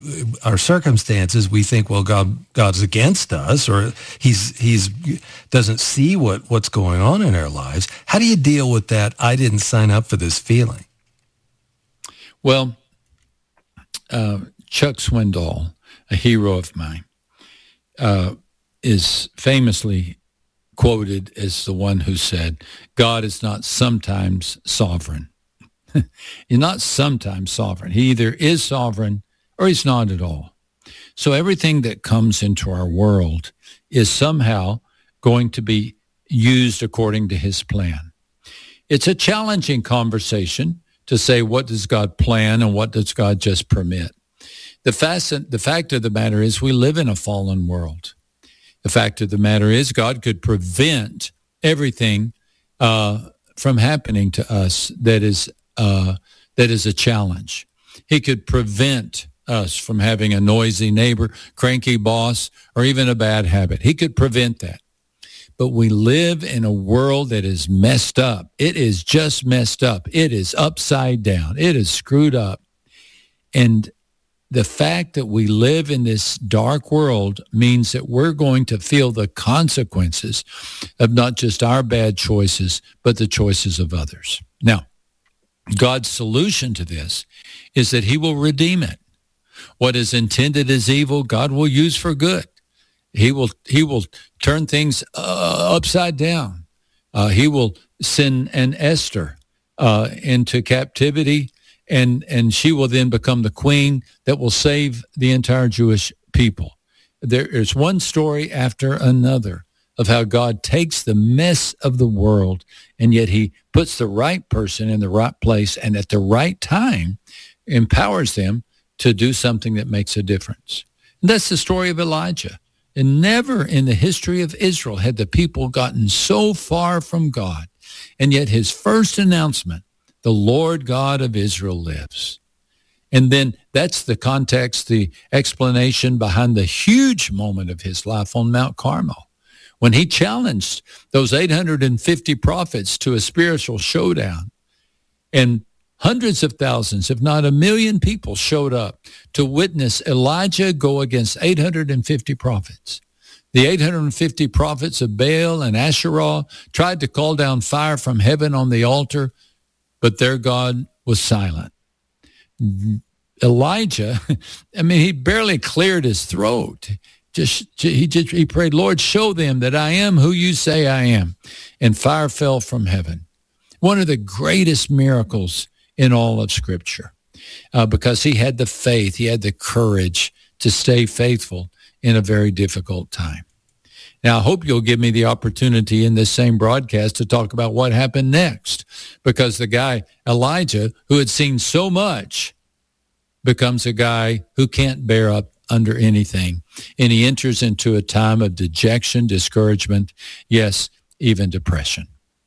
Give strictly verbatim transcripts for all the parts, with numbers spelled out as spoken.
our circumstances, we think, well, God, God's against us, or he's he's doesn't see what, what's going on in our lives. How do you deal with that? I didn't sign up for this feeling. Well, uh, Chuck Swindoll, a hero of mine, uh, is famously quoted as the one who said, God is not sometimes sovereign. He's not sometimes sovereign. He either is sovereign or he's not at all. So everything that comes into our world is somehow going to be used according to his plan. It's a challenging conversation to say, what does God plan and what does God just permit? The fact, the fact of the matter is we live in a fallen world. The fact of the matter is God could prevent everything uh, from happening to us that is uh, that is a challenge. He could prevent us from having a noisy neighbor, cranky boss, or even a bad habit. He could prevent that. But we live in a world that is messed up. It is just messed up. It is upside down. It is screwed up. And the fact that we live in this dark world means that we're going to feel the consequences of not just our bad choices, but the choices of others. Now, God's solution to this is that he will redeem it. What is intended as evil, God will use for good. He will he will turn things uh, upside down. Uh, he will send an Esther uh, into captivity, and, and she will then become the queen that will save the entire Jewish people. There is one story after another of how God takes the mess of the world, and yet he puts the right person in the right place and at the right time empowers them to do something that makes a difference. And that's the story of Elijah. And never in the history of Israel had the people gotten so far from God. And yet his first announcement, the Lord God of Israel lives. And then that's the context, the explanation behind the huge moment of his life on Mount Carmel, when he challenged those eight hundred fifty prophets to a spiritual showdown. And hundreds of thousands, if not a million people showed up to witness Elijah go against eight hundred fifty prophets. The eight hundred fifty prophets of Baal and Asherah tried to call down fire from heaven on the altar, but their God was silent. Elijah, I mean, he barely cleared his throat. Just he just he prayed, Lord, show them that I am who you say I am. And fire fell from heaven. One of the greatest miracles in all of Scripture, uh, because he had the faith, he had the courage to stay faithful in a very difficult time. Now, I hope you'll give me the opportunity in this same broadcast to talk about what happened next, because the guy, Elijah, who had seen so much, becomes a guy who can't bear up under anything, and he enters into a time of dejection, discouragement, yes, even depression.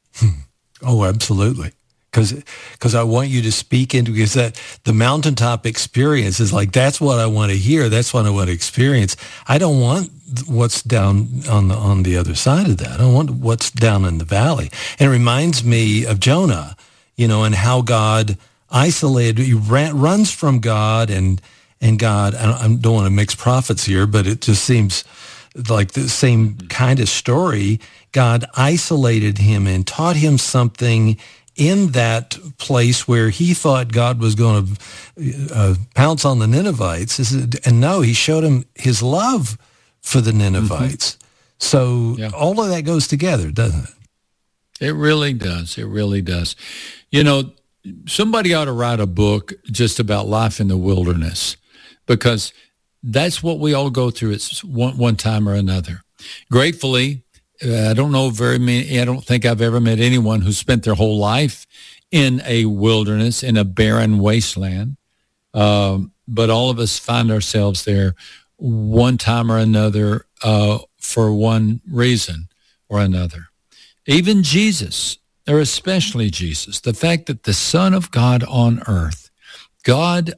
Oh, absolutely. Because because I want you to speak into, because that the mountaintop experience is like, that's what I want to hear. That's what I want to experience. I don't want what's down on the on the other side of that. I don't want what's down in the valley. And it reminds me of Jonah, you know, and how God isolated, he ran, runs from God, and and God, I don't, I don't want to mix prophets here, but it just seems like the same kind of story. God isolated him and taught him something in that place where he thought God was going to uh, pounce on the Ninevites. And no, he showed him his love for the Ninevites. Mm-hmm. So yeah. All of that goes together, doesn't it? It really does. It really does. You know, somebody ought to write a book just about life in the wilderness, because that's what we all go through at one, one time or another. Gratefully, Uh, I don't know very many, I don't think I've ever met anyone who spent their whole life in a wilderness, in a barren wasteland. Um, but all of us find ourselves there one time or another uh, for one reason or another. Even Jesus, or especially Jesus, the fact that the Son of God on earth, God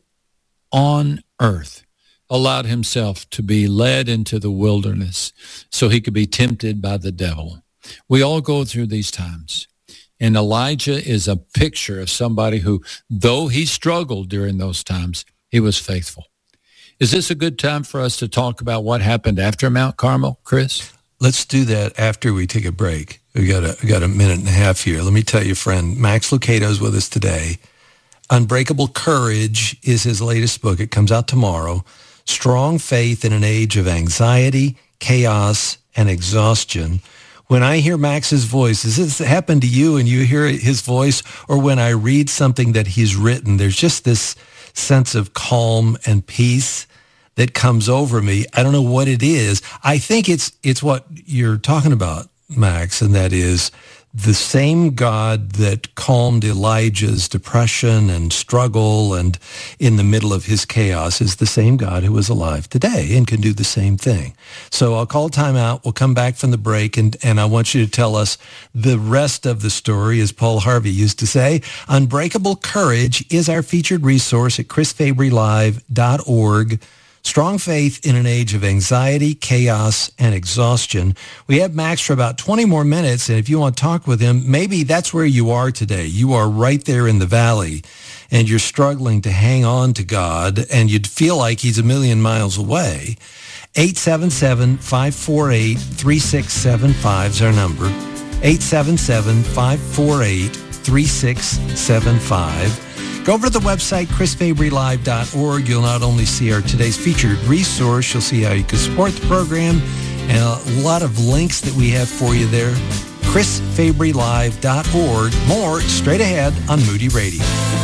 on earth, allowed himself to be led into the wilderness so he could be tempted by the devil. We all go through these times. And Elijah is a picture of somebody who, though he struggled during those times, he was faithful. Is this a good time for us to talk about what happened after Mount Carmel, Chris? Let's do that after we take a break. We got a, we got a minute and a half here. Let me tell you, friend, Max Lucado is with us today. Unbreakable Courage is his latest book. It comes out tomorrow. Strong Faith in an Age of Anxiety, Chaos, and Exhaustion. When I hear Max's voice, does this happen to you and you hear his voice? Or when I read something that he's written, there's just this sense of calm and peace that comes over me. I don't know what it is. I think it's it's what you're talking about, Max, and that is the same God that calmed Elijah's depression and struggle and in the middle of his chaos is the same God who is alive today and can do the same thing. So I'll call time out. We'll come back from the break, and, and I want you to tell us the rest of the story, as Paul Harvey used to say. Unbreakable Courage is our featured resource at chris fabry live dot org. Strong Faith in an Age of Anxiety, Chaos, and Exhaustion. We have Max for about twenty more minutes, and if you want to talk with him, maybe that's where you are today. You are right there in the valley, and you're struggling to hang on to God, and you'd feel like he's a million miles away. eight seven seven, five four eight, three six seven five is our number. eight seven seven, five four eight, three six seven five. Go over to the website, chris fabry live dot org. You'll not only see our today's featured resource, you'll see how you can support the program, and a lot of links that we have for you there. chris fabry live dot org. More straight ahead on Moody Radio.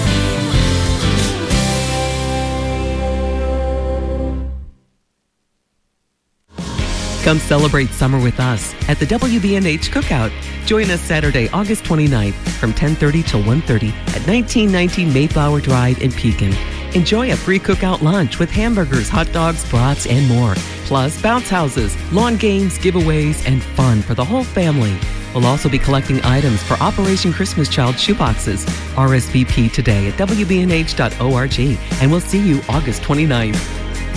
Come celebrate summer with us at the W B N H Cookout. Join us Saturday, August twenty-ninth from ten thirty till one thirty at nineteen nineteen Mayflower Drive in Pekin. Enjoy a free cookout lunch with hamburgers, hot dogs, brats, and more. Plus bounce houses, lawn games, giveaways, and fun for the whole family. We'll also be collecting items for Operation Christmas Child shoeboxes. R S V P today at w b n h dot org, and we'll see you August twenty-ninth.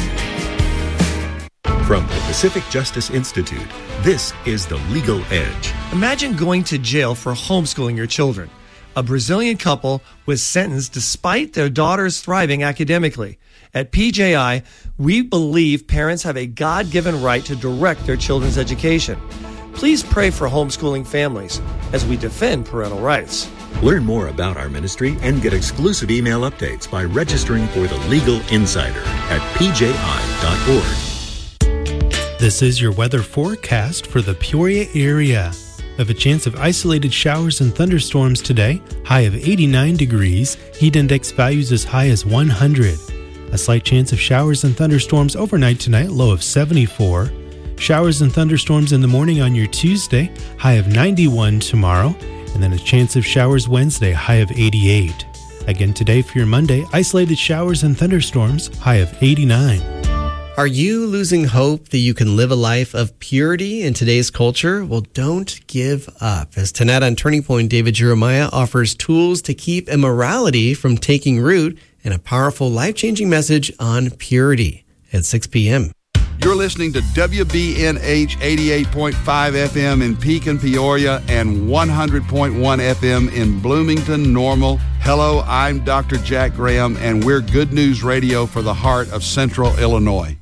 From the Pacific Justice Institute, this is The Legal Edge. Imagine going to jail for homeschooling your children. A Brazilian couple was sentenced despite their daughters thriving academically. At P J I, we believe parents have a God-given right to direct their children's education. Please pray for homeschooling families as we defend parental rights. Learn more about our ministry and get exclusive email updates by registering for the Legal Insider at p j i dot org. This is your weather forecast for the Peoria area. We have a chance of isolated showers and thunderstorms today, high of eighty-nine degrees, heat index values as high as one hundred. A slight chance of showers and thunderstorms overnight tonight, low of seventy-four. Showers and thunderstorms in the morning on your Tuesday, high of ninety-one tomorrow, and then a chance of showers Wednesday, high of eighty-eight. Again today for your Monday, isolated showers and thunderstorms, high of eighty-nine. Are you losing hope that you can live a life of purity in today's culture? Well, don't give up. As tonight on Turning Point, David Jeremiah offers tools to keep immorality from taking root and a powerful life-changing message on purity at six p.m. You're listening to W B N H eighty-eight point five F M in Pekin, Peoria, and one hundred point one F M in Bloomington, Normal. Hello, I'm Doctor Jack Graham, and we're Good News Radio for the heart of Central Illinois.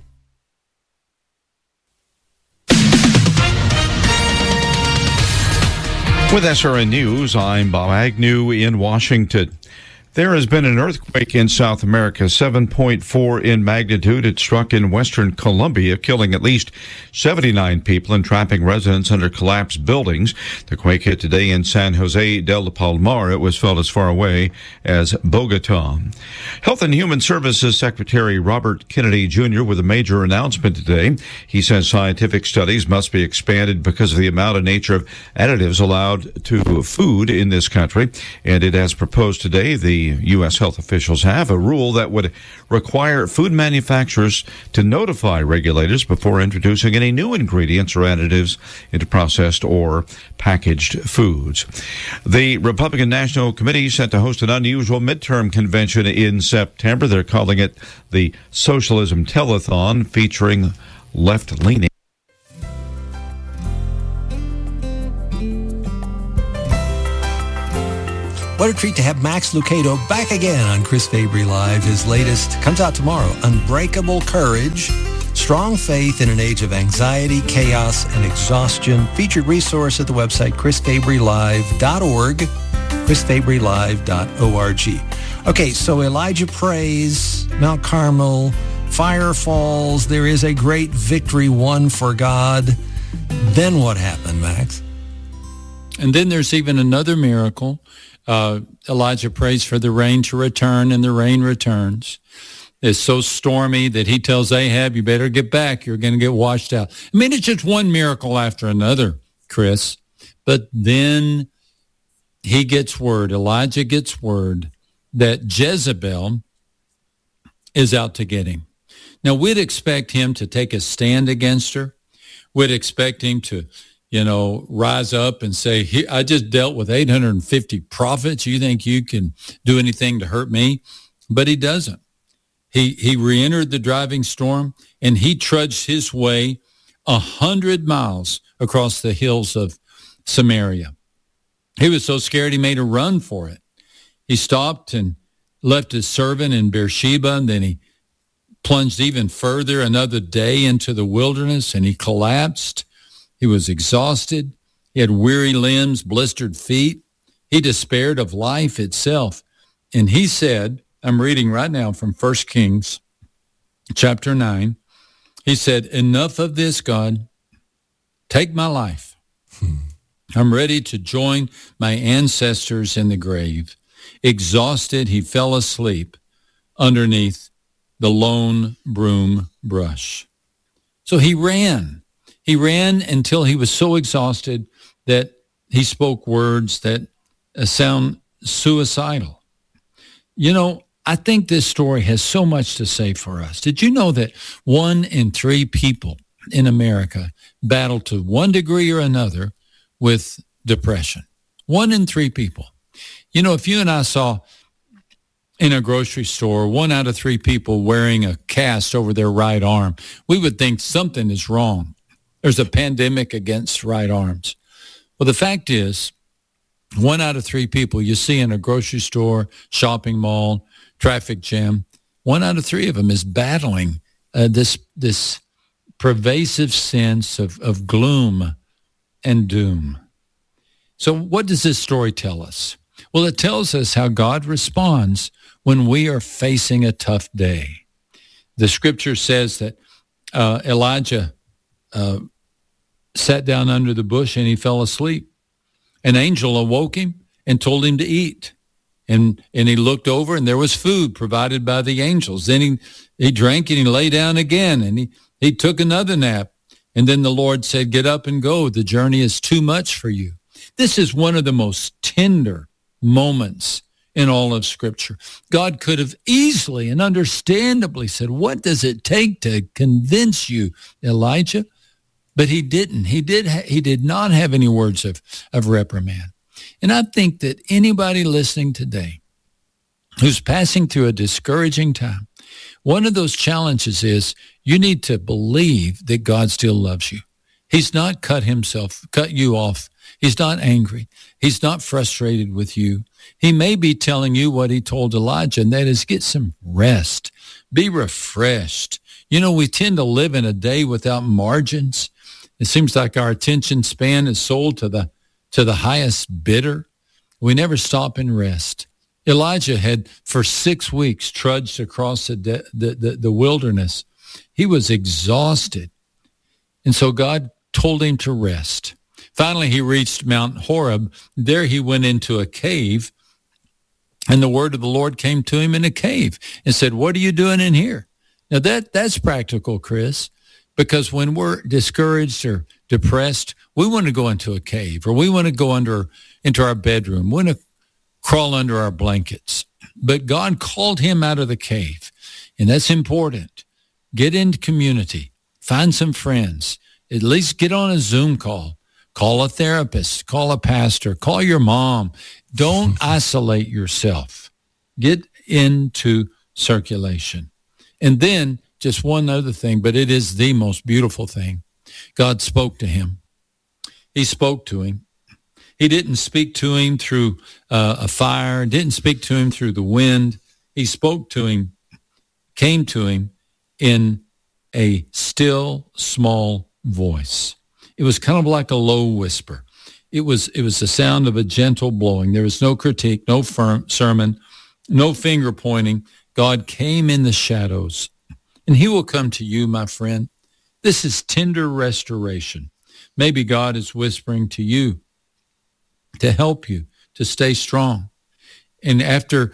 With S R N News, I'm Bob Agnew in Washington. There has been an earthquake in South America, seven point four in magnitude. It struck in western Colombia, killing at least seventy-nine people and trapping residents under collapsed buildings. The quake hit today in San Jose del Palmar. It was felt as far away as Bogota. Health and Human Services Secretary Robert Kennedy Junior with a major announcement today. He says scientific studies must be expanded because of the amount and nature of additives allowed to food in this country. And it has proposed today the U S health officials have a rule that would require food manufacturers to notify regulators before introducing any new ingredients or additives into processed or packaged foods. The Republican National Committee set to host an unusual midterm convention in September. They're calling it the Socialism Telethon, featuring left-leaning. What a treat to have Max Lucado back again on Chris Fabry Live. His latest comes out tomorrow, Unbreakable Courage, Strong Faith in an Age of Anxiety, Chaos, and Exhaustion. Featured resource at the website chris fabry live dot org, chris fabry live dot org. Okay, so Elijah prays, Mount Carmel, fire falls, there is a great victory won for God. Then what happened, Max? And then there's even another miracle. Uh, Elijah prays for the rain to return, and the rain returns. It's so stormy that he tells Ahab, you better get back. You're going to get washed out. I mean, it's just one miracle after another, Chris. But then he gets word, Elijah gets word that Jezebel is out to get him. Now, we'd expect him to take a stand against her. We'd expect him to, you know, rise up and say, I just dealt with eight hundred fifty prophets. You think you can do anything to hurt me? But he doesn't. He he re-entered the driving storm, and he trudged his way a hundred miles across the hills of Samaria. He was so scared he made a run for it. He stopped and left his servant in Beersheba, and then he plunged even further another day into the wilderness, and he collapsed. He was exhausted. He had weary limbs, blistered feet. He despaired of life itself. And he said, I'm reading right now from First Kings chapter nine. He said, enough of this, God. Take my life. Hmm. I'm ready to join my ancestors in the grave. Exhausted, he fell asleep underneath the lone broom brush. So he ran. He ran until he was so exhausted that he spoke words that sound suicidal. You know, I think this story has so much to say for us. Did you know that one in three people in America battle to one degree or another with depression? One in three people. You know, if you and I saw in a grocery store one out of three people wearing a cast over their right arm, we would think something is wrong. There's a pandemic against right arms. Well, the fact is, one out of three people you see in a grocery store, shopping mall, traffic jam, one out of three of them is battling uh, this this pervasive sense of, of gloom and doom. So what does this story tell us? Well, it tells us how God responds when we are facing a tough day. The scripture says that uh, Elijah uh, sat down under the bush and he fell asleep. An angel awoke him and told him to eat. And and he looked over and there was food provided by the angels. Then he, he drank and he lay down again and he, he took another nap. And then the Lord said, get up and go. The journey is too much for you. This is one of the most tender moments in all of Scripture. God could have easily and understandably said, what does it take to convince you, Elijah? But he didn't. He did ha- He did not have any words of, of reprimand. And I think that anybody listening today who's passing through a discouraging time, one of those challenges is you need to believe that God still loves you. He's not cut himself, cut you off. He's not angry. He's not frustrated with you. He may be telling you what he told Elijah, and that is get some rest. Be refreshed. You know, we tend to live in a day without margins. It seems like our attention span is sold to the to the highest bidder. We never stop and rest. Elijah had for six weeks trudged across the, de- the, the, the wilderness. He was exhausted. And so God told him to rest. Finally, he reached Mount Horeb. There he went into a cave, and the word of the Lord came to him in a cave and said, what are you doing in here? Now, that that's practical, Chris, because when we're discouraged or depressed, we want to go into a cave, or we want to go under into our bedroom. We want to crawl under our blankets. But God called him out of the cave, and that's important. Get into community. Find some friends. At least get on a Zoom call. Call a therapist. Call a pastor. Call your mom. Don't isolate yourself. Get into circulation. And then just one other thing, but it is the most beautiful thing. God spoke to him. He spoke to him. He didn't speak to him through uh, a fire, didn't speak to him through the wind. He spoke to him, came to him in a still, small voice. It was kind of like a low whisper. It was it was the sound of a gentle blowing. There was no critique, no firm sermon, no finger pointing. God came in the shadows, and he will come to you, my friend. This is tender restoration. Maybe God is whispering to you to help you to stay strong. And after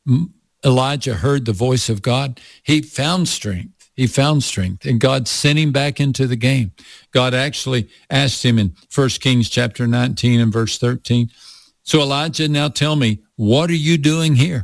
Elijah heard the voice of God, he found strength. He found strength, and God sent him back into the game. God actually asked him in First Kings chapter nineteen and verse thirteen, so Elijah, now tell me, what are you doing here?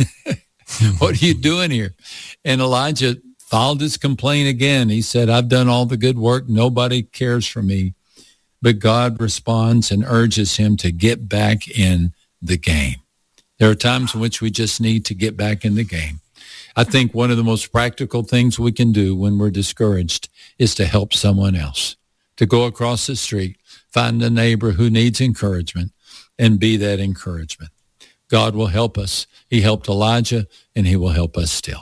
What are you doing here? And Elijah filed his complaint again. He said, I've done all the good work. Nobody cares for me. But God responds and urges him to get back in the game. There are times in which we just need to get back in the game. I think one of the most practical things we can do when we're discouraged is to help someone else, to go across the street, find a neighbor who needs encouragement, and be that encouragement. God will help us. He helped Elijah, and he will help us still.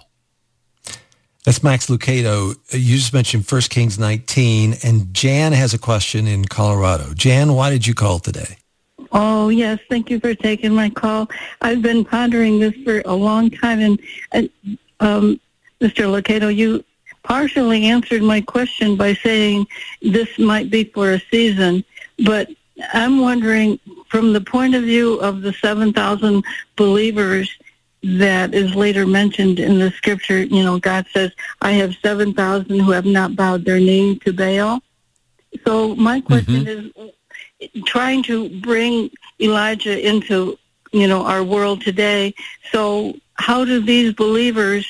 That's Max Lucado. You just mentioned First Kings nineteen, and Jan has a question in Colorado. Jan, why did you call today? Oh, yes. Thank you for taking my call. I've been pondering this for a long time, and uh, um, Mister Lucado, you partially answered my question by saying this might be for a season, but I'm wondering, from the point of view of the seven thousand believers that is later mentioned in the scripture, you know, God says, I have seven thousand who have not bowed their knee to Baal. So my question mm-hmm. is trying to bring Elijah into, you know, our world today. So how do these believers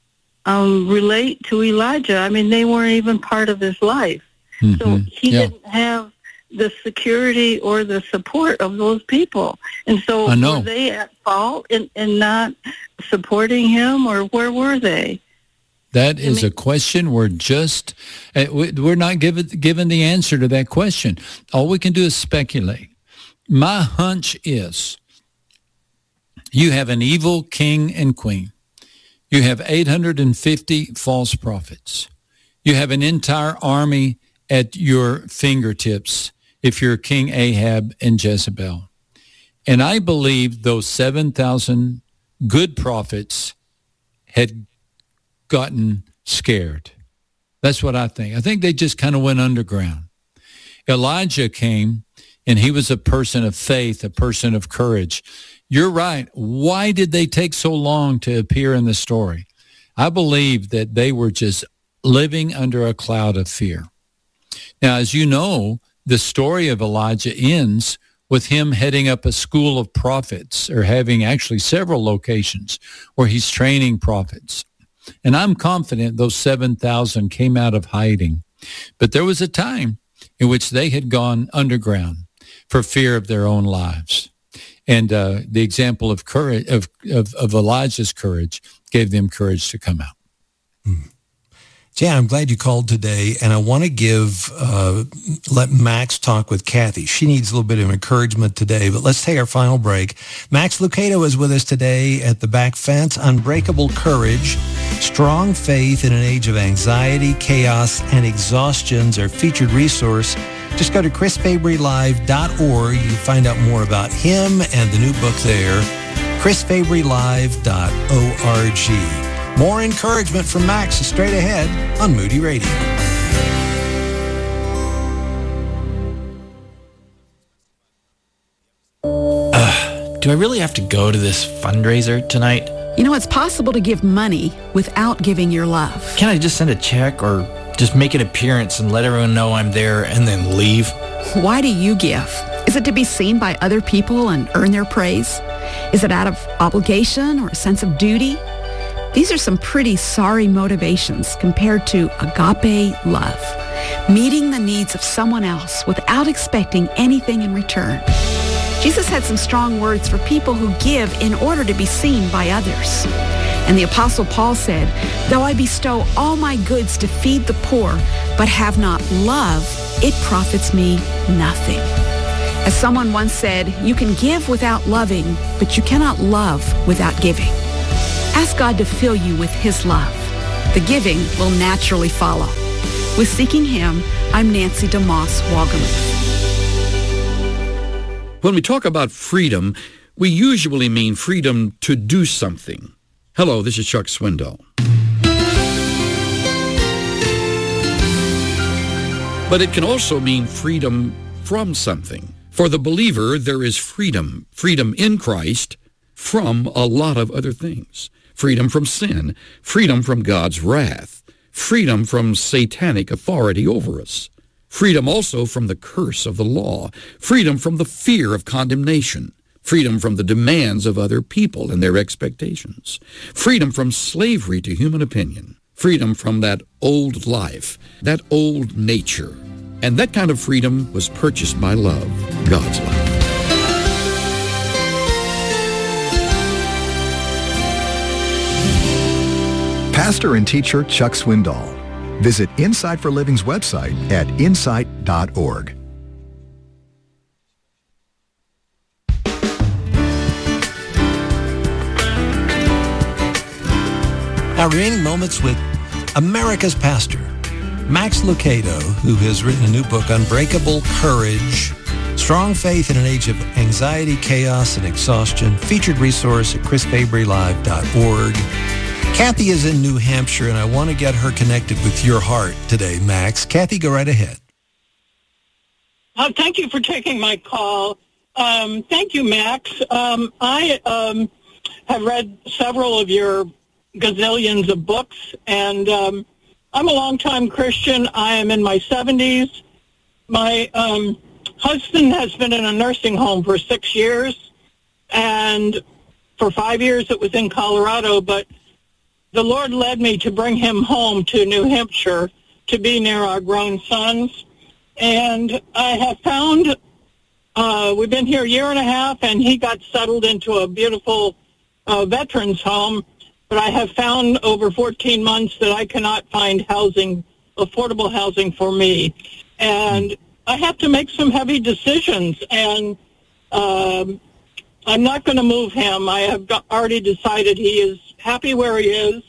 um, relate to Elijah? I mean, they weren't even part of his life. Mm-hmm. So he yeah. didn't have the security or the support of those people. And so were they at fault in, in not supporting him, or where were they? That is I mean, a question we're just, we're not given, given the answer to that question. All we can do is speculate. My hunch is you have an evil king and queen. You have eight hundred fifty false prophets. You have an entire army at your fingertips if you're King Ahab and Jezebel. And I believe those seven thousand good prophets had gotten scared. That's what I think. I think they just kind of went underground. Elijah came, and he was a person of faith, a person of courage. You're right. Why did they take so long to appear in the story? I believe that they were just living under a cloud of fear. Now, as you know, the story of Elijah ends with him heading up a school of prophets, or having actually several locations where he's training prophets. And I'm confident those seven thousand came out of hiding. But there was a time in which they had gone underground for fear of their own lives. And uh, the example of courage, of, of, of Elijah's courage, gave them courage to come out. Hmm. Jan, I'm glad you called today, and I want to give, uh, let Max talk with Kathy. She needs a little bit of encouragement today, but let's take our final break. Max Lucado is with us today at The Back Fence. Unbreakable Courage, Strong Faith in an Age of Anxiety, Chaos, and Exhaustion's our featured resource. Just go to chris fabry live dot org. You can find out more about him and the new book there, chris fabry live dot org. More encouragement from Max is straight ahead on Moody Radio. Uh, do I really have to go to this fundraiser tonight? You know, it's possible to give money without giving your love. Can't I just send a check or just make an appearance and let everyone know I'm there and then leave? Why do you give? Is it to be seen by other people and earn their praise? Is it out of obligation or a sense of duty? These are some pretty sorry motivations compared to agape love, meeting the needs of someone else without expecting anything in return. Jesus had some strong words for people who give in order to be seen by others. And the Apostle Paul said, though I bestow all my goods to feed the poor, but have not love, it profits me nothing. As someone once said, you can give without loving, but you cannot love without giving. Ask God to fill you with his love. The giving will naturally follow. With Seeking Him, I'm Nancy DeMoss Wolgemuth. When we talk about freedom, we usually mean freedom to do something. Hello, this is Chuck Swindoll. But it can also mean freedom from something. For the believer, there is freedom, freedom in Christ from a lot of other things. Freedom from sin, freedom from God's wrath, freedom from satanic authority over us, freedom also from the curse of the law, freedom from the fear of condemnation, freedom from the demands of other people and their expectations, freedom from slavery to human opinion, freedom from that old life, that old nature. And that kind of freedom was purchased by love, God's love. Pastor and teacher Chuck Swindoll. Visit Insight for Living's website at insight dot org. Our remaining moments with America's pastor, Max Lucado, who has written a new book, Unbreakable Courage, Strong Faith in an Age of Anxiety, Chaos, and Exhaustion, featured resource at chris fabry live dot org. Kathy is in New Hampshire, and I want to get her connected with your heart today, Max. Kathy, go right ahead. Uh, thank you for taking my call. Um, thank you, Max. Um, I um, have read several of your gazillions of books, and um, I'm a longtime Christian. I am in my seventies. My um, husband has been in a nursing home for six years, and for five years it was in Colorado, but the Lord led me to bring him home to New Hampshire to be near our grown sons. And I have found, uh, we've been here a year and a half, and he got settled into a beautiful uh, veterans home. But I have found over fourteen months that I cannot find housing, affordable housing for me. And I have to make some heavy decisions. And um, I'm not going to move him. I have already decided he is happy where he is.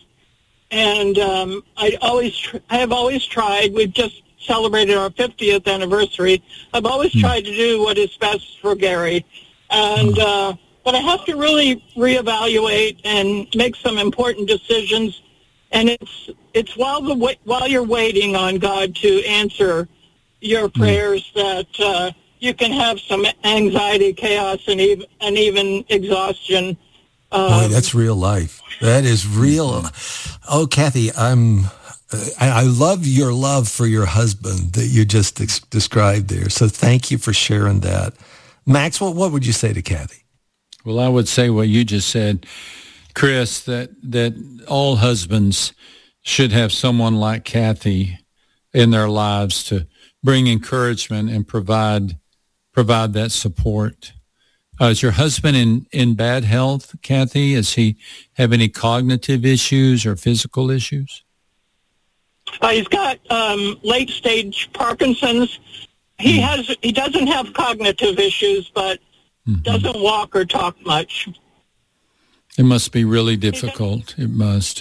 And um, I always, tr- I have always tried. We've just celebrated our fiftieth anniversary. I've always mm. tried to do what is best for Gary. And uh, but I have to really reevaluate and make some important decisions. And it's it's while the wa- while you're waiting on God to answer your prayers that uh, you can have some anxiety, chaos, and even and even exhaustion. Um, Boy, that's real life. That is real. Oh, Kathy, I'm. I, I love your love for your husband that you just ex- described there. So thank you for sharing that, Max. What what would you say to Kathy? Well, I would say what you just said, Chris, that, that all husbands should have someone like Kathy in their lives to bring encouragement and provide provide that support. Uh, is your husband in, in bad health, Kathy? Does he have any cognitive issues or physical issues? Uh, he's got um, late-stage Parkinson's. He mm. has he doesn't have cognitive issues, but mm-hmm. doesn't walk or talk much. It must be really difficult. It must.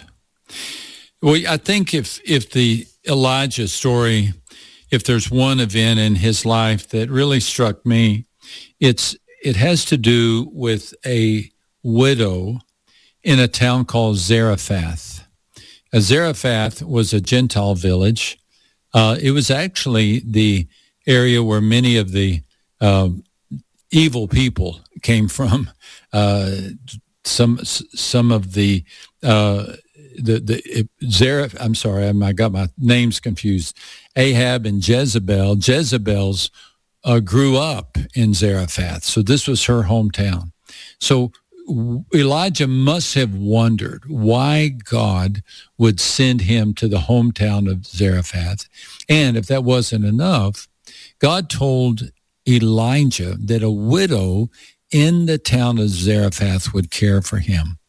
Well, I think if if the Elijah story, if there's one event in his life that really struck me, it's it has to do with a widow in a town called Zarephath. Uh, Zarephath was a Gentile village. Uh, it was actually the area where many of the uh, evil people came from. Uh, some some of the uh, the the Zareph. I'm sorry, I got my names confused. Ahab and Jezebel. Jezebel's uh, grew up in Zarephath, so this was her hometown. So Elijah must have wondered why God would send him to the hometown of Zarephath. And if that wasn't enough, God told Elijah that a widow in the town of Zarephath would care for him.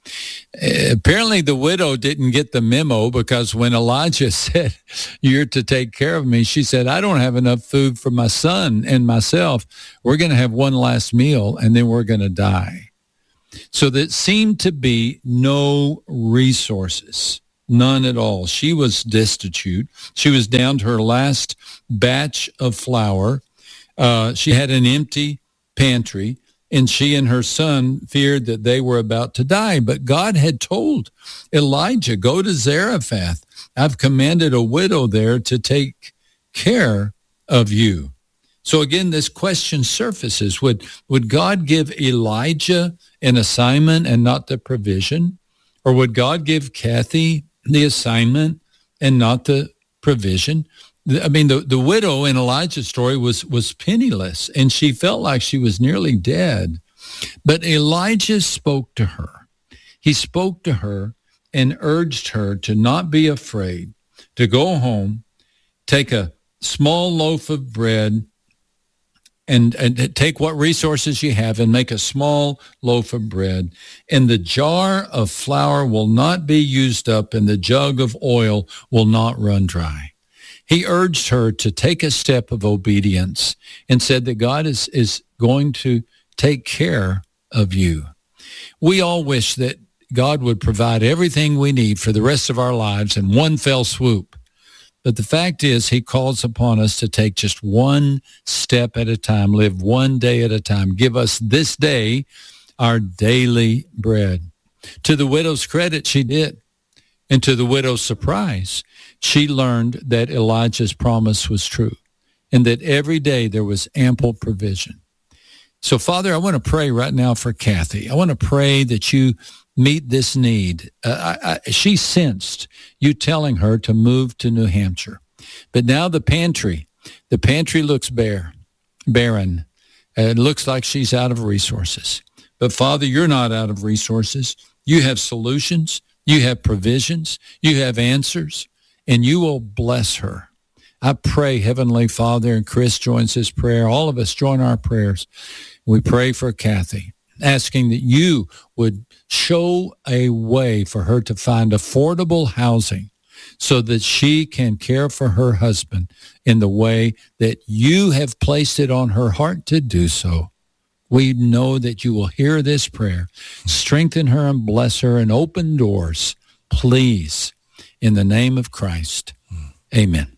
Apparently the widow didn't get the memo, because when Elijah said, "You're to take care of me," she said, "I don't have enough food for my son and myself. We're going to have one last meal and then we're going to die." So there seemed to be no resources, none at all. She was destitute. She was down to her last batch of flour. Uh, she had an empty pantry, and she and her son feared that they were about to die. But God had told Elijah, "Go to Zarephath. I've commanded a widow there to take care of you." So again, this question surfaces. Would, would God give Elijah an assignment and not the provision? Or would God give Kathy the assignment and not the provision? I mean, the, the widow in Elijah's story was, was penniless, and she felt like she was nearly dead. But Elijah spoke to her. He spoke to her and urged her to not be afraid, to go home, take a small loaf of bread, and, and take what resources you have and make a small loaf of bread. And the jar of flour will not be used up, and the jug of oil will not run dry. He urged her to take a step of obedience and said that God is, is going to take care of you. We all wish that God would provide everything we need for the rest of our lives in one fell swoop. But the fact is, he calls upon us to take just one step at a time, live one day at a time. Give us this day our daily bread. To the widow's credit, she did. And to the widow's surprise, she learned that Elijah's promise was true and that every day there was ample provision. So, Father, I want to pray right now for Kathy. I want to pray that you meet this need. Uh, I, I, she sensed you telling her to move to New Hampshire. But now the pantry, the pantry looks bare, barren. Uh, it looks like she's out of resources. But, Father, you're not out of resources. You have solutions. You have provisions. You have answers. And you will bless her. I pray, Heavenly Father, and Chris joins his prayer. All of us join our prayers. We pray for Kathy, asking that you would show a way for her to find affordable housing so that she can care for her husband in the way that you have placed it on her heart to do so. We know that you will hear this prayer. Strengthen her and bless her and open doors, please, in the name of Christ. Amen.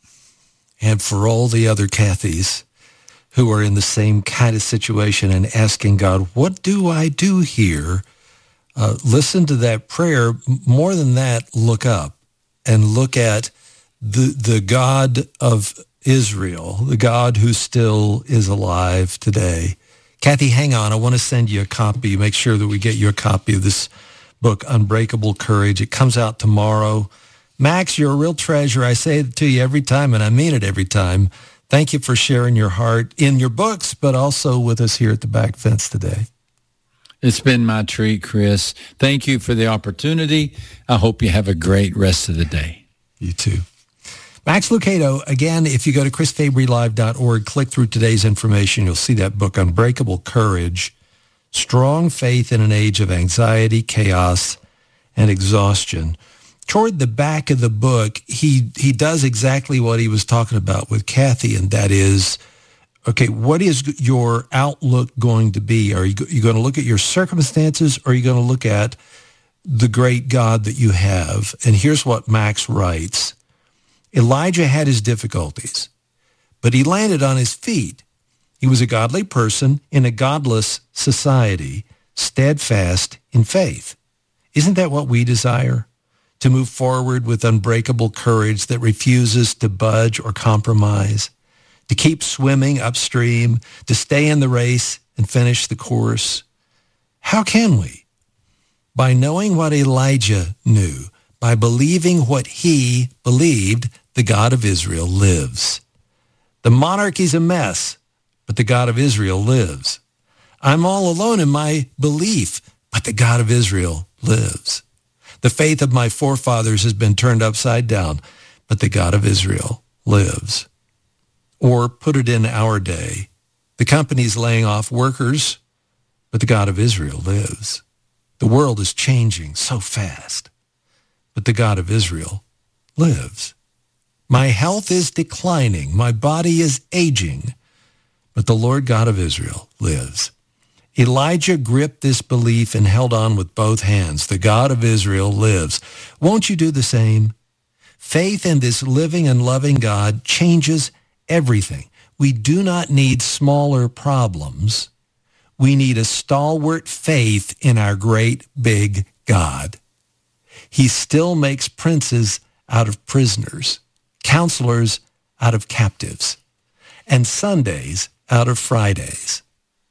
And for all the other Kathys who are in the same kind of situation and asking God, what do I do here? Uh, listen to that prayer. More than that, look up and look at the the God of Israel, the God who still is alive today. Kathy, hang on. I want to send you a copy. Make sure that we get you a copy of this book, Unbreakable Courage. It comes out tomorrow. Max, you're a real treasure. I say it to you every time, and I mean it every time. Thank you for sharing your heart in your books, but also with us here at the Back Fence today. It's been my treat, Chris. Thank you for the opportunity. I hope you have a great rest of the day. You too. Max Lucado, again, if you go to chris fabry live dot org, click through today's information, you'll see that book, Unbreakable Courage, Strong Faith in an Age of Anxiety, Chaos, and Exhaustion. Toward the back of the book, he he does exactly what he was talking about with Kathy, and that is, okay, what is your outlook going to be? Are you, you going to look at your circumstances, or are you going to look at the great God that you have? And here's what Max writes. Elijah had his difficulties, but he landed on his feet. He was a godly person in a godless society, steadfast in faith. Isn't that what we desire? To move forward with unbreakable courage that refuses to budge or compromise, to keep swimming upstream, to stay in the race and finish the course. How can we? By knowing what Elijah knew, by believing what he believed, the God of Israel lives. The monarchy's a mess, but the God of Israel lives. I'm all alone in my belief, but the God of Israel lives. The faith of my forefathers has been turned upside down, but the God of Israel lives. Or put it in our day, the company's laying off workers, but the God of Israel lives. The world is changing so fast, but the God of Israel lives. My health is declining. My body is aging, but the Lord God of Israel lives. Elijah gripped this belief and held on with both hands. The God of Israel lives. Won't you do the same? Faith in this living and loving God changes everything. We do not need smaller problems. We need a stalwart faith in our great big God. He still makes princes out of prisoners, counselors out of captives, and Sundays out of Fridays.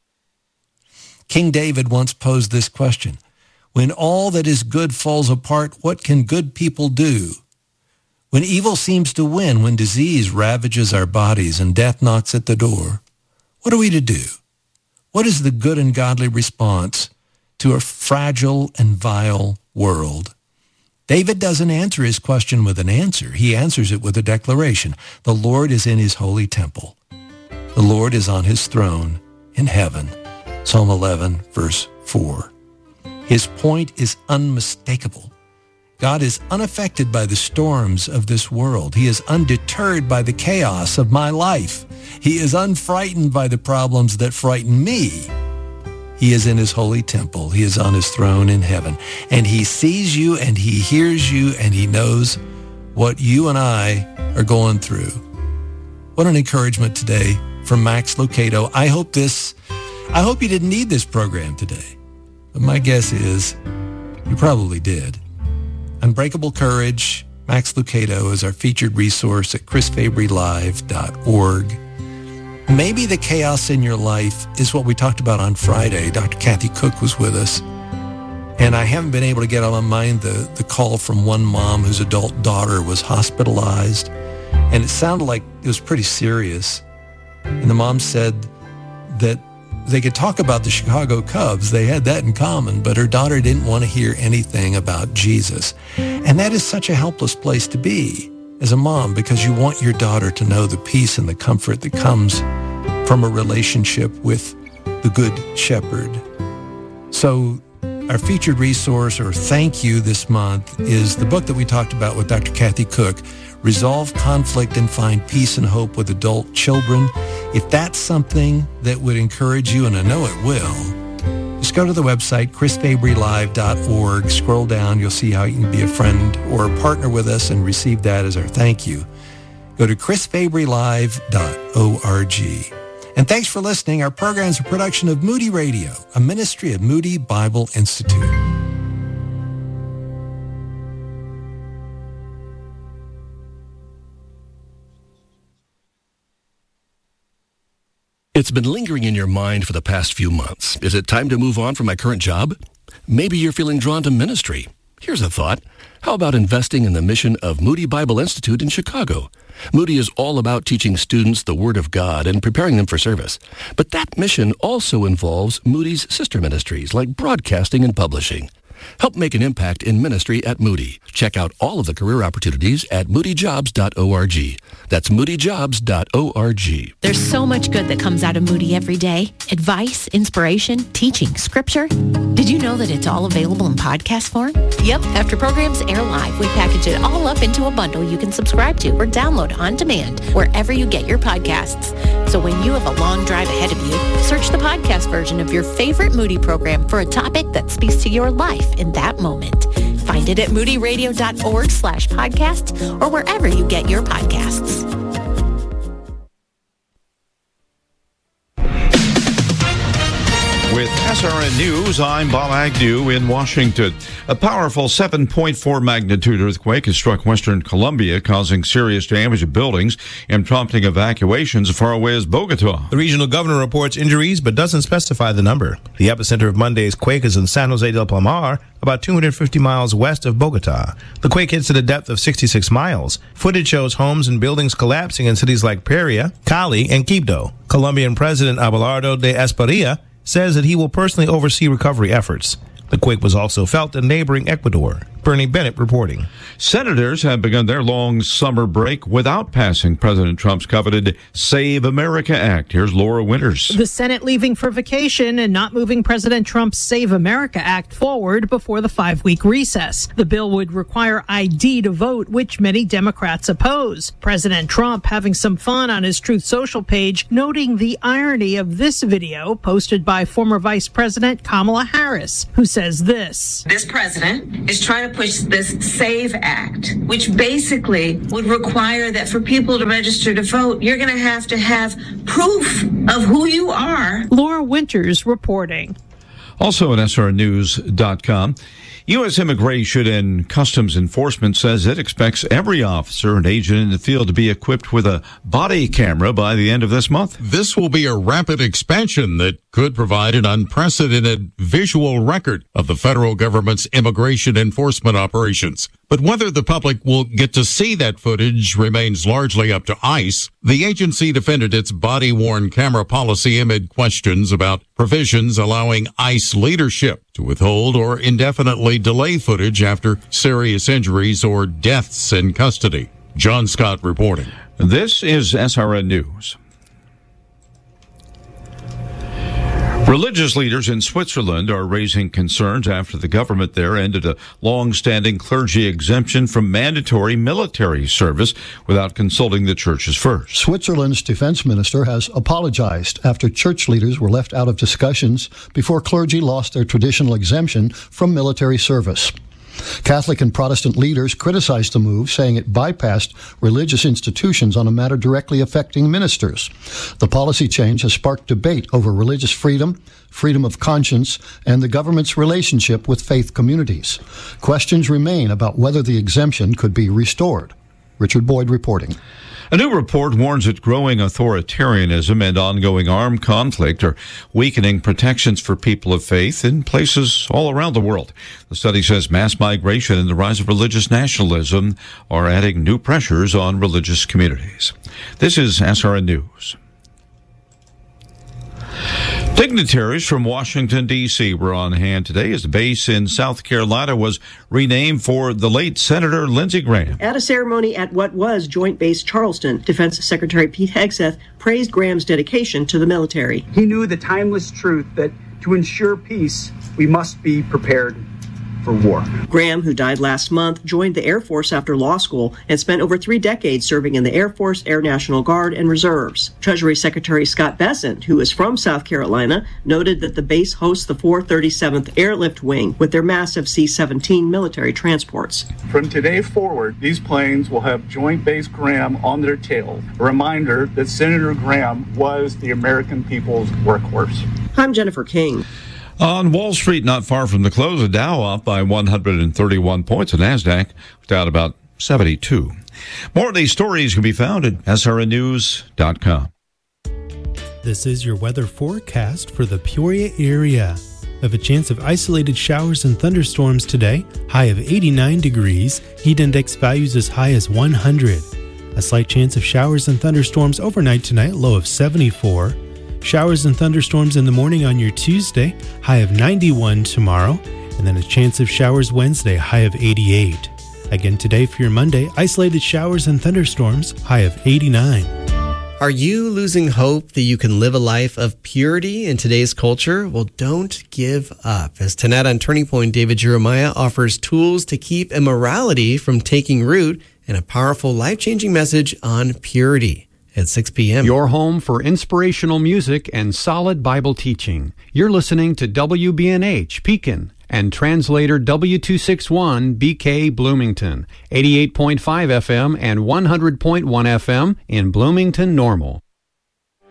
King David once posed this question: when all that is good falls apart, what can good people do? When evil seems to win, when disease ravages our bodies and death knocks at the door, what are we to do? What is the good and godly response to a fragile and vile world? David doesn't answer his question with an answer. He answers it with a declaration. The Lord is in his holy temple. The Lord is on his throne in heaven. Psalm eleven, verse four. His point is unmistakable. God is unaffected by the storms of this world. He is undeterred by the chaos of my life. He is unfrightened by the problems that frighten me. He is in his holy temple. He is on his throne in heaven. And he sees you and he hears you and he knows what you and I are going through. What an encouragement today from Max Lucado. I hope this, I hope you didn't need this program today. But my guess is you probably did. Unbreakable Courage, Max Lucado, is our featured resource at chris fabry live dot org. Maybe the chaos in your life is what we talked about on Friday. Doctor Kathy Cook was with us. And I haven't been able to get on my mind the, the call from one mom whose adult daughter was hospitalized. And it sounded like it was pretty serious. And the mom said that they could talk about the Chicago Cubs. They had that in common, but her daughter didn't want to hear anything about Jesus. And that is such a helpless place to be as a mom, because you want your daughter to know the peace and the comfort that comes from a relationship with the Good Shepherd. So our featured resource or thank you this month is the book that we talked about with Doctor Kathy Cook, Resolve Conflict and Find Peace and Hope with Adult Children. If that's something that would encourage you, and I know it will, just go to the website, chris fabry live dot org. Scroll down. You'll see how you can be a friend or a partner with us and receive that as our thank you. Go to chris fabry live dot org. And thanks for listening. Our program is a production of Moody Radio, a ministry of Moody Bible Institute. It's been lingering in your mind for the past few months. Is it time to move on from my current job? Maybe you're feeling drawn to ministry. Here's a thought. How about investing in the mission of Moody Bible Institute in Chicago? Moody is all about teaching students the Word of God and preparing them for service. But that mission also involves Moody's sister ministries like broadcasting and publishing. Help make an impact in ministry at Moody. Check out all of the career opportunities at moody jobs dot org. That's moody jobs dot org. There's so much good that comes out of Moody every day. Advice, inspiration, teaching, scripture. Did you know that it's all available in podcast form? Yep, after programs air live, we package it all up into a bundle you can subscribe to or download on demand wherever you get your podcasts. So when you have a long drive ahead of you, search the podcast version of your favorite Moody program for a topic that speaks to your life in that moment. Find it at moody radio dot org slash podcasts or wherever you get your podcasts. With S R N News, I'm Bob Agnew in Washington. A powerful seven point four magnitude earthquake has struck western Colombia, causing serious damage to buildings and prompting evacuations as far away as Bogota. The regional governor reports injuries but doesn't specify the number. The epicenter of Monday's quake is in San Jose del Palmar, about two hundred fifty miles west of Bogota. The quake hits at a depth of sixty-six miles. Footage shows homes and buildings collapsing in cities like Pereira, Cali, and Quibdó. Colombian President Abelardo de Espriella says that he will personally oversee recovery efforts. The quake was also felt in neighboring Ecuador. Bernie Bennett reporting. Senators have begun their long summer break without passing President Trump's coveted Save America Act. Here's Laura Winters. The Senate leaving for vacation and not moving President Trump's Save America Act forward before the five-week recess. The bill would require I D to vote, which many Democrats oppose. President Trump having some fun on his Truth Social page, noting the irony of this video posted by former Vice President Kamala Harris, who says this. This president is trying to push this SAVE Act, which basically would require that for people to register to vote, you're going to have to have proof of who you are. Laura Winters reporting. Also at S R news dot com, U S Immigration and Customs Enforcement says it expects every officer and agent in the field to be equipped with a body camera by the end of this month. This will be a rapid expansion that could provide an unprecedented visual record of the federal government's immigration enforcement operations. But whether the public will get to see that footage remains largely up to ICE. The agency defended its body-worn camera policy amid questions about provisions allowing ICE leadership to withhold or indefinitely delay footage after serious injuries or deaths in custody. John Scott reporting. This is S R N News. Religious leaders in Switzerland are raising concerns after the government there ended a long-standing clergy exemption from mandatory military service without consulting the churches first. Switzerland's defense minister has apologized after church leaders were left out of discussions before clergy lost their traditional exemption from military service. Catholic and Protestant leaders criticized the move, saying it bypassed religious institutions on a matter directly affecting ministers. The policy change has sparked debate over religious freedom, freedom of conscience, and the government's relationship with faith communities. Questions remain about whether the exemption could be restored. Richard Boyd reporting. A new report warns that growing authoritarianism and ongoing armed conflict are weakening protections for people of faith in places all around the world. The study says mass migration and the rise of religious nationalism are adding new pressures on religious communities. This is S R N News. Dignitaries from Washington, D C were on hand today as the base in South Carolina was renamed for the late Senator Lindsey Graham. At a ceremony at what was Joint Base Charleston, Defense Secretary Pete Hegseth praised Graham's dedication to the military. He knew the timeless truth that to ensure peace, we must be prepared for war. Graham, who died last month, joined the Air Force after law school and spent over three decades serving in the Air Force, Air National Guard, and Reserves. Treasury Secretary Scott Bessent, who is from South Carolina, noted that the base hosts the four thirty-seventh Airlift Wing with their massive C seventeen military transports. From today forward, these planes will have Joint Base Graham on their tails, a reminder that Senator Graham was the American people's workhorse. I'm Jennifer King. On Wall Street, not far from the close, the Dow up by one hundred thirty-one points. The NASDAQ was down about seventy-two. More of these stories can be found at S R N news dot com. This is your weather forecast for the Peoria area. Of a chance of isolated showers and thunderstorms today, high of eighty-nine degrees, heat index values as high as one hundred. A slight chance of showers and thunderstorms overnight tonight, low of seventy-four. Showers and thunderstorms in the morning on your Tuesday, high of ninety-one tomorrow, and then a chance of showers Wednesday, high of eighty-eight. Again today for your Monday, isolated showers and thunderstorms, high of eighty-nine. Are you losing hope that you can live a life of purity in today's culture? Well, don't give up. As tonight on Turning Point, David Jeremiah offers tools to keep immorality from taking root and a powerful, life-changing message on purity. At six p.m. Your home for inspirational music and solid Bible teaching. You're listening to W B N H Pekin and translator W two sixty-one B K Bloomington, eighty-eight point five F M and one hundred point one F M in Bloomington Normal.